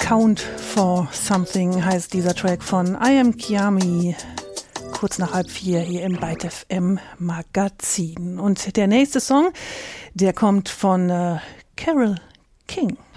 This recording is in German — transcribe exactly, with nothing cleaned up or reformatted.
Count for Something heißt dieser Track von I Am Kiami. Kurz nach halb vier hier im Byte F M Magazin. Und der nächste Song, der kommt von äh, Carole King.